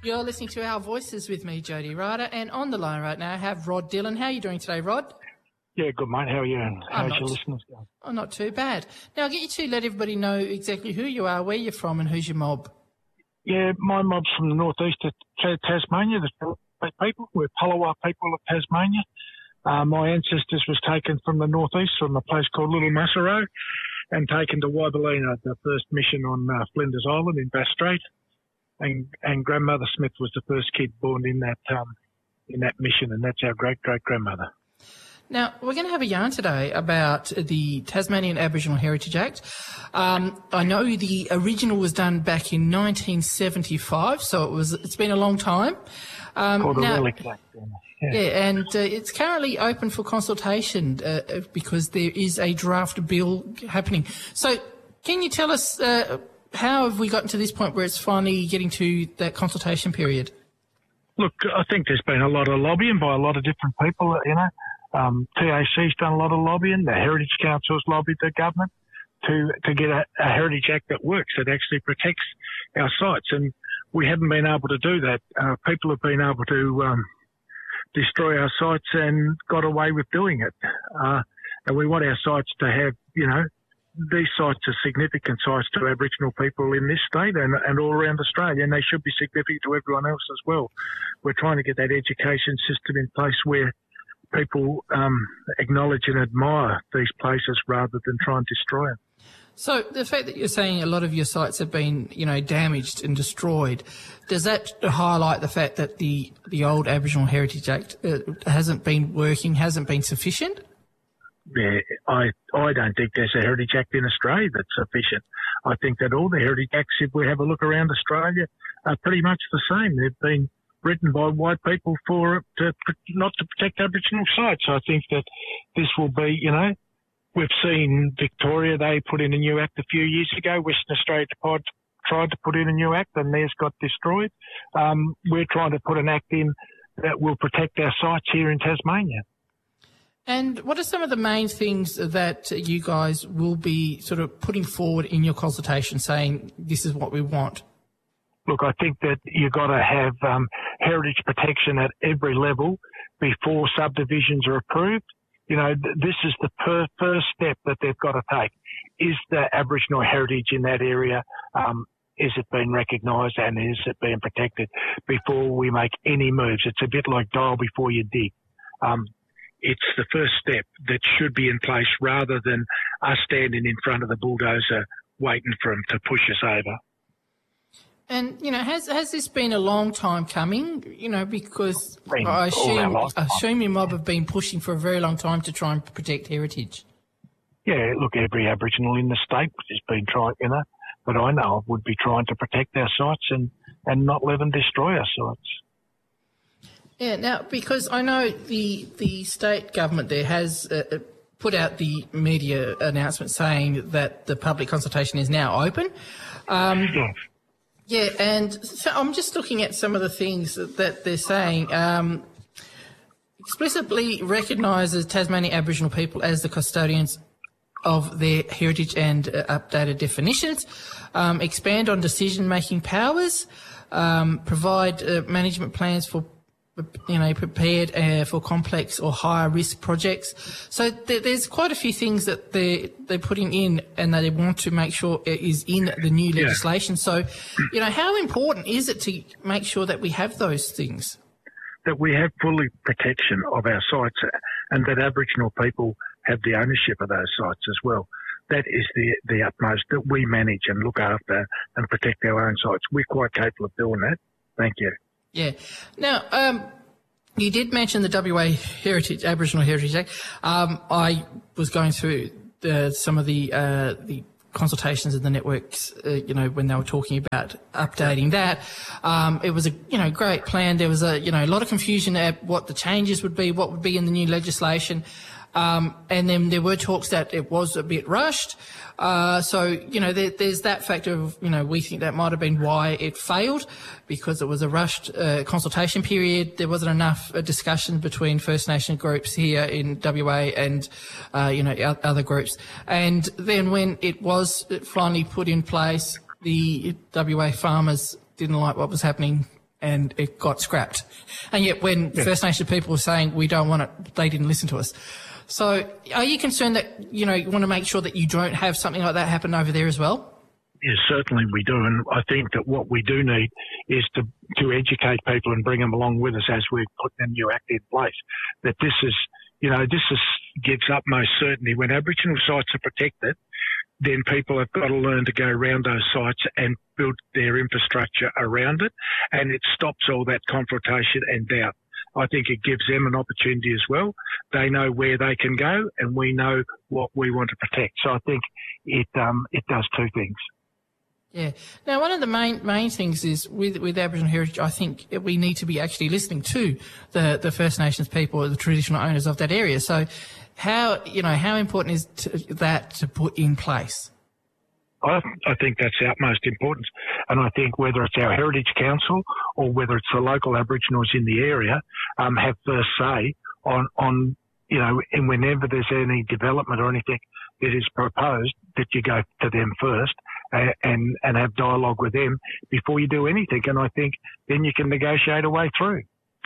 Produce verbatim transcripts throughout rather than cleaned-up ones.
You're listening to Our Voices with me, Jody Ryder, and on the line right now I have Rod Dillon. How are you doing today, Rod? Yeah, good, mate. How are you? And how's not, your listeners going? Oh, not too bad. Now, I'll get you to let everybody know exactly who you are, where you're from, and who's your mob. Yeah, my mob's from the northeast of Tasmania, the people. We're Palawa people of Tasmania. Uh, my ancestors was taken from the northeast, from a place called Little Musserow, and taken to Waibalina, the first mission on uh, Flinders Island in Bass Strait. And, and grandmother Smith was the first kid born in that um, in that mission, and that's our great great grandmother. Now, we're going to have a yarn today about the Tasmanian Aboriginal Heritage Act. Um, I know the original was done back in nineteen seventy-five, so it was, it's been a long time. Um, Called now, a relic act. Yeah. yeah, and uh, it's currently open for consultation uh, because there is a draft bill happening. So can you tell us uh, how have we gotten to this point where it's finally getting to that consultation period? Look, I think there's been a lot of lobbying by a lot of different people, you know. Um, T A C's done a lot of lobbying. The Heritage Council's lobbied the government to to get a, a Heritage Act that works, that actually protects our sites. And we haven't been able to do that. Uh, people have been able to um, destroy our sites and got away with doing it. Uh, and we want our sites to have, you know, these sites are significant sites to Aboriginal people in this state and, and all around Australia, and they should be significant to everyone else as well. We're trying to get that education system in place where people um, acknowledge and admire these places rather than try and destroy them. So the fact that you're saying a lot of your sites have been, you know, damaged and destroyed, does that highlight the fact that the, the old Aboriginal Heritage Act uh, hasn't been working, hasn't been sufficient? Yeah, I I don't think there's a Heritage Act in Australia that's sufficient. I think that all the Heritage Acts, if we have a look around Australia, are pretty much the same. They've been written by white people for to, not to protect Aboriginal sites. I think that this will be, you know, we've seen Victoria, they put in a new act a few years ago. Western Australia tried to put in a new act and theirs got destroyed. Um, we're trying to put an act in that will protect our sites here in Tasmania. And what are some of the main things that you guys will be sort of putting forward in your consultation saying this is what we want? Look, I think that you've got to have um, heritage protection at every level before subdivisions are approved. You know, th- this is the per- first step that they've got to take. Is the Aboriginal heritage in that area, um, is it being recognised and is it being protected before we make any moves? It's a bit like dial before you dig. Um, it's the first step that should be in place rather than us standing in front of the bulldozer waiting for them to push us over. And, you know, has has this been a long time coming? You know, because Been I assume, all our I assume your mob have been pushing for a very long time to try and protect heritage. Yeah, look, every Aboriginal in the state has been trying, you know, that I know of would be trying to protect our sites and, and not let them destroy our sites. Yeah, now, because I know the the state government there has uh, put out the media announcement saying that the public consultation is now open. Um, yeah. Yeah, and so I'm just looking at some of the things that they're saying. Um, explicitly recognises Tasmanian Aboriginal people as the custodians of their heritage and uh, updated definitions, um, expand on decision-making powers, um, provide uh, management plans for, you know, prepared uh, for complex or higher risk projects. So th- there's quite a few things that they they're putting in, and they want to make sure it is in the new legislation. Yeah. So, you know, how important is it to make sure that we have those things? That we have fully protection of our sites, and that Aboriginal people have the ownership of those sites as well. That is the the utmost, that we manage and look after and protect our own sites. We're quite capable of doing that. Thank you. Yeah. Now, um, you did mention the W A Heritage, Aboriginal Heritage Act. Um, I was going through the, some of the uh, the consultations of the networks, uh, you know, when they were talking about updating that. Um, it was a, you know, great plan. There was a, you know, a lot of confusion at what the changes would be, what would be in the new legislation. Um, and then there were talks that it was a bit rushed. Uh, so, you know, there, there's that factor of, you know, we think that might have been why it failed, because it was a rushed uh, consultation period. There wasn't enough uh, discussion between First Nation groups here in W A and, uh, you know, other groups. And then when it was finally put in place, the W A farmers didn't like what was happening and it got scrapped. And yet when yeah. First Nation people were saying we don't want it, they didn't listen to us. So are you concerned that, you know, you want to make sure that you don't have something like that happen over there as well? Yes, certainly we do. And I think that what we do need is to, to educate people and bring them along with us as we put the new act in place. That this is, you know, this is, gives utmost certainty. When Aboriginal sites are protected, then people have got to learn to go around those sites and build their infrastructure around it. And it stops all that confrontation and doubt. I think it gives them an opportunity as well. They know where they can go and we know what we want to protect. So I think it, um, it does two things. Yeah. Now, one of the main main things is with with Aboriginal heritage, I think we need to be actually listening to the, the First Nations people, the traditional owners of that area. So how, you know, how important is to, that to put in place? I, I think that's the utmost importance. And I think whether it's our Heritage Council or whether it's the local Aboriginals in the area um, have first say on, on, you know, and whenever there's any development or anything that is proposed, that you go to them first and, and, and have dialogue with them before you do anything. And I think then you can negotiate a way through.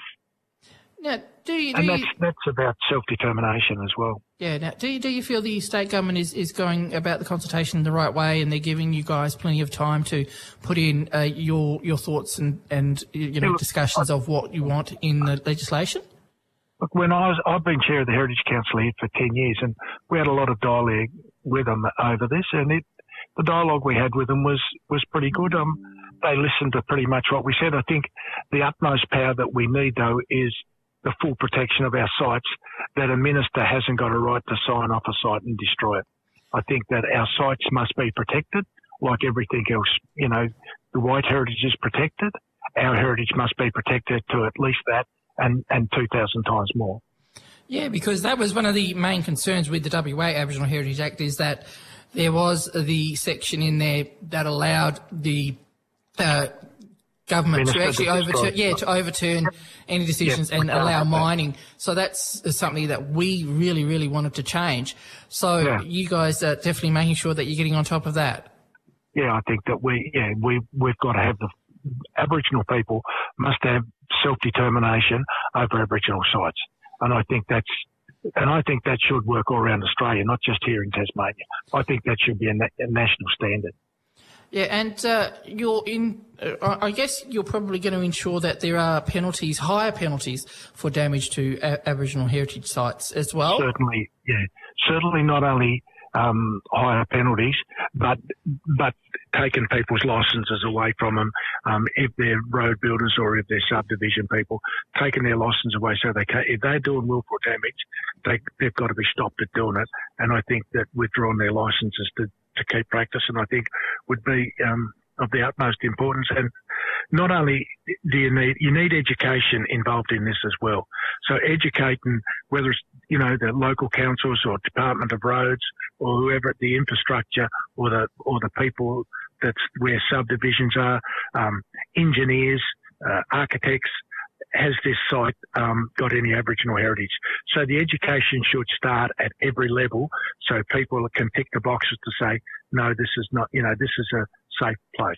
Now, do you, do and that's, you, that's about self-determination as well. Yeah. Now, do you, do you feel the state government is, is going about the consultation the right way and they're giving you guys plenty of time to put in uh, your your thoughts and, and you know, yeah, look, discussions I, of what you want in the legislation? Look, when I was, I've been chair of the Heritage Council here for ten years and we had a lot of dialogue with them over this and it, the dialogue we had with them was, was pretty good. Um, they listened to pretty much what we said. I think the utmost power that we need, though, is the full protection of our sites, that a minister hasn't got a right to sign off a site and destroy it. I think that our sites must be protected like everything else. You know, the white heritage is protected. Our heritage must be protected to at least that and, and two thousand times more. Yeah, because that was one of the main concerns with the W A Aboriginal Heritage Act is that there was the section in there that allowed the uh, government Minister to actually to overturn, yeah, to overturn any decisions yep, and allow mining. So that's something that we really, really wanted to change. So yeah. you guys are definitely making sure that you're getting on top of that. Yeah, I think that we, yeah, we, we've got to have the Aboriginal people must have self-determination over Aboriginal sites. And I think that's, and I think that should work all around Australia, not just here in Tasmania. I think that should be a, na- a national standard. Yeah, and uh, you're in. Uh, I guess you're probably going to ensure that there are penalties, higher penalties for damage to a- Aboriginal heritage sites as well. Certainly, yeah. Certainly, not only um, higher penalties, but but taking people's licences away from them um, if they're road builders or if they're subdivision people, taking their licence away so they can. If they're doing willful damage, they they've got to be stopped at doing it. And I think that withdrawing their licences to to keep practice, and I think would be um, of the utmost importance. And not only do you need, you need education involved in this as well. So educating, whether it's, you know, the local councils or Department of Roads or whoever, the infrastructure or the, or the people that's where subdivisions are, um, engineers, uh, architects, has this site um, got any Aboriginal heritage? So the education should start at every level so people can tick the boxes to say, no, this is not, you know, this is a safe place.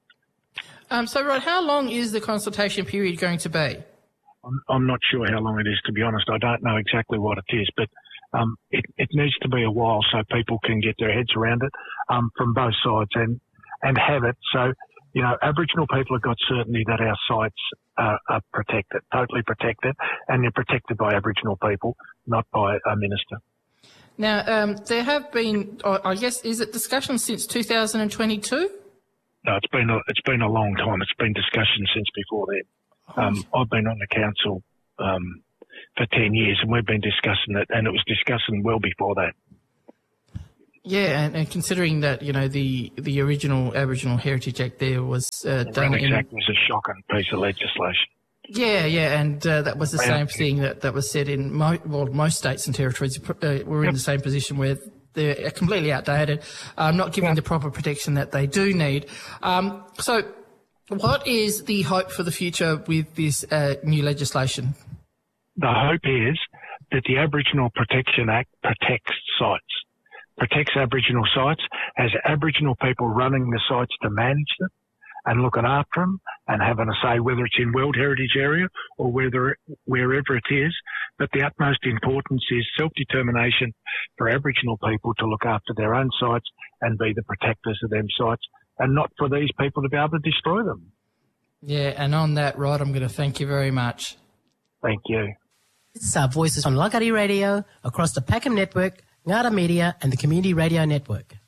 Um, so, Rod, how long is the consultation period going to be? I'm, I'm not sure how long it is, to be honest. I don't know exactly what it is, but um, it, it needs to be a while so people can get their heads around it um, from both sides and, and have it. So, you know, Aboriginal people have got certainty that our sites are, are protected, totally protected, and they're protected by Aboriginal people, not by a minister. Now, um, there have been, I guess, is it discussions since two thousand twenty-two? No, it's been a, it's been a long time. It's been discussion since before then. Um, I've been on the council um, for ten years, and we've been discussing it, and it was discussing well before that. Yeah, and, and considering that, you know, the the original Aboriginal Heritage Act there was uh, the done in... The Act was a shocking piece of legislation. Yeah, yeah, and uh, that was the same thing that, that was said in mo- well, most states and territories uh, were in yep. the same position where they're completely outdated, uh, not giving yep. the proper protection that they do need. Um, so what is the hope for the future with this uh, new legislation? The hope is that the Aboriginal Protection Act protects sites. Protects Aboriginal sites, has Aboriginal people running the sites to manage them, and looking after them and having a say, whether it's in World Heritage Area or whether wherever it is. But the utmost importance is self-determination for Aboriginal people to look after their own sites and be the protectors of them sites, and not for these people to be able to destroy them. Yeah, and on that, Rod, I'm going to thank you very much. Thank you. This is our Voices on Langkawi Radio, across the Peckham Network, Ngara Media and the Community Radio Network.